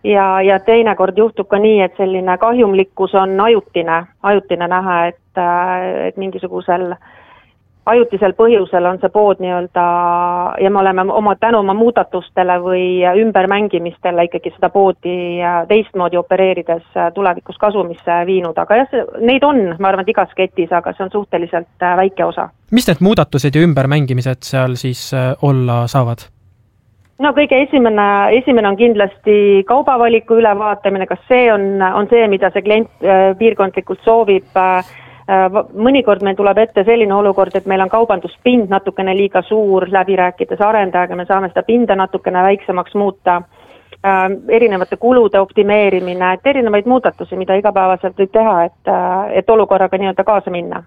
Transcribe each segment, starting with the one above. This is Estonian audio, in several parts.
ja teinekord juhtub ka nii, et selline kahjumlikkus on ajutine näha, et mingisugusel ajutisel põhjusel on see pood nii-öelda ja me oleme tänu oma muudatustele või ümbermängimistele ikkagi seda poodi teistmoodi opereerides tulevikus kasumisse viinud, aga jah, neid on, ma arvan, et igas ketis, aga see on suhteliselt väike osa. Mis need muudatused ja ümbermängimised seal siis olla saavad? No kõige esimene on kindlasti kaubavaliku ülevaatamine, kas see on see, mida see klient piirkondlikult soovib. Mõnikord meil tuleb ette selline olukord, et meil on kaubanduspind natukene liiga suur, läbi rääkides arendajaga, me saame seda pinda natukene väiksemaks muuta, erinevate kulude optimeerimine, et erinevaid muudatusi, mida igapäevaselt võib teha, et olukorraga nii-öelda kaasa minna.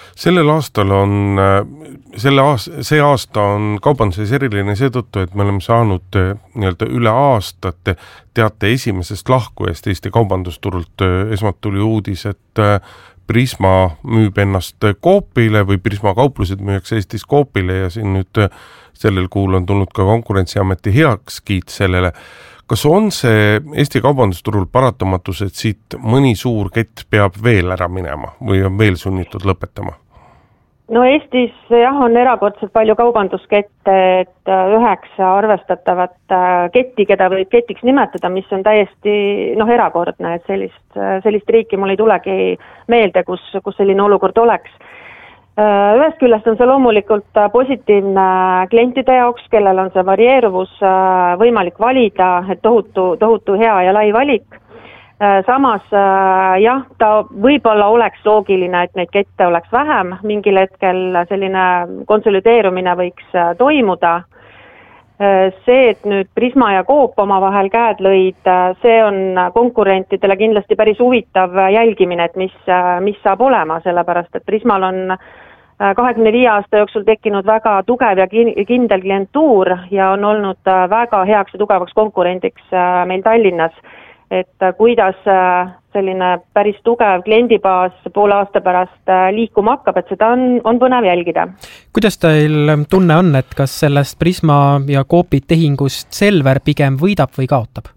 See aasta on kaubanduses eriline seetõttu, et me oleme saanud nii-öelda üle aastat teate esimesest lahkujast Eesti kaubandusturult. Esmalt tuli uudis, et Prisma müüb ennast Coopile või Prisma kauplused müüakse Eestis Coopile ja siin nüüd sellel kuul on tulnud ka Konkurentsiameti heakskiit sellele. Kas on see Eesti kaubandusturul paratamatus, et siit mõni suur kett peab veel ära minema või on veel sunnitud lõpetama? No Eestis jah, on erakordselt palju kaubanduskette, et 9 arvestatavat ketti, keda võib ketiks nimetada, mis on täiesti erakordne, et sellist riiki mul ei tulegi meelde, kus selline olukord oleks. Ühest küljest on see loomulikult positiivne klientide jaoks, kellel on see varieeruvus võimalik valida, et tohutu hea ja lai valik. Samas jah, ta võib-olla oleks loogiline, et neid kette oleks vähem, mingil hetkel selline konsolideerumine võiks toimuda. See, et nüüd Prisma ja Coop omavahel käed lõid, see on konkurentidele kindlasti päris huvitav jälgimine, et mis saab olema, sellepärast et Prismal on 25 aasta jooksul tekkinud väga tugev ja kindel klientuur ja on olnud väga heaks ja tugevaks konkurendiks meil Tallinnas. Et kuidas selline päris tugev kliendibaas poole aasta pärast liikuma hakkab, et seda on põnev jälgida. Kuidas teil tunne on, et kas sellest Prisma ja Coopi tehingust Selver pigem võidab või kaotab?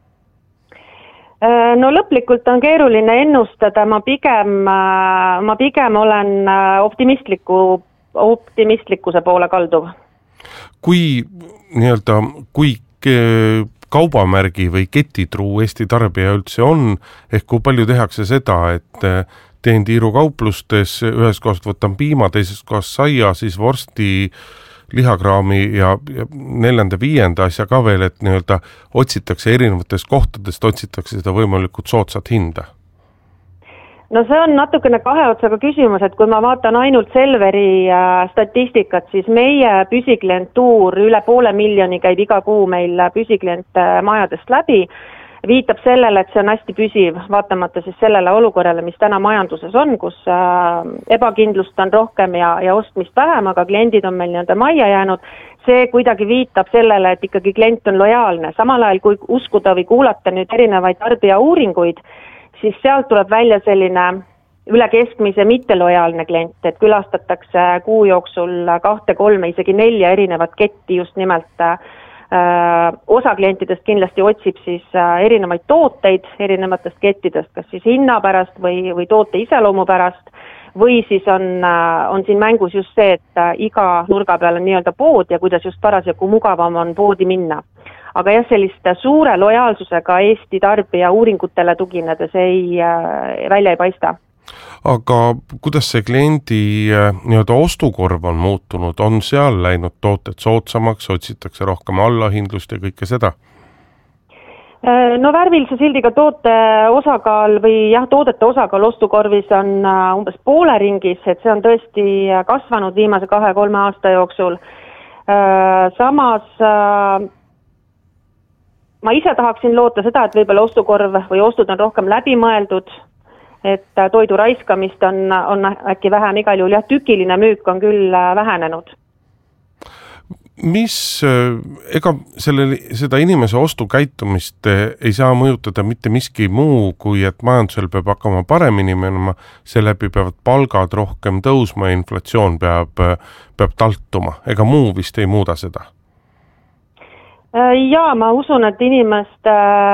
No lõplikult on keeruline ennustada, ma pigem olen optimistlikkuse poole kalduv. Kui kaubamärgi või ketitruu Eesti tarbija üldse on, ehk kui palju tehakse seda, et teen Tiiru kauplustes, ühes kohast võtan piima, teises kohast saia, siis vorsti, lihakraami ja 4.-5. asja ka veel, et nii-öelda otsitakse erinevatest kohtadest, otsitakse seda võimalikult soodsat hinda. No see on natukene kahe otsaga küsimus, et kui ma vaatan ainult Selveri statistikat, siis meie püsiklientuur üle 500 000 käib iga kuu meil püsiklient majadest läbi, viitab sellele, et see on hästi püsiv, vaatamata siis sellele olukorrale, mis täna majanduses on, kus ebakindlust on rohkem ja ostmist vähem, aga kliendid on meil nii-öelda majja jäänud. See kuidagi viitab sellele, et ikkagi klient on lojaalne. Samal ajal, kui uskuda või kuulata nüüd erinevaid tarbija uuringuid, siis sealt tuleb välja selline üle keskmise mittelojaalne klient, et külastatakse kuu jooksul 2, 3, isegi 4 erinevat ketti just nimelt. Osa klientidest kindlasti otsib siis erinevaid tooteid erinevatest kettidest, kas siis hinna pärast või toote iseloomu pärast, või siis on siin mängus just see, et iga nurga peal on nii-öelda pood ja kuidas just parasjagu mugavam on poodi minna. Aga jah, sellist suure lojaalsusega Eesti tarbija uuringutele tuginedes välja ei paista. Aga kuidas see kliendi nii-öelda ostukorv on muutunud? On seal läinud tooted soodsamaks, otsitakse rohkem allahindlust ja kõike seda? No värvilise sildiga toote osakaal või jah, toodete osakaal ostukorvis on umbes poole ringis, et see on tõesti kasvanud viimase 2-3 aasta jooksul. Samas ma ise tahaksin loota seda, et võib-olla ostukorv või ostud on rohkem läbimõeldud, et toidu raiskamist on äkki vähem, igal juhul jah, tükiline müük on küll vähenenud. Ega seda inimese ostukäitumist ei saa mõjutada mitte miski muu, kui et majandusel peab hakkama paremini minema, seeläbi peavad palgad rohkem tõusma ja inflatsioon peab taltuma. Ega muu vist ei muuda seda? Jaa, ma usun, et inimeste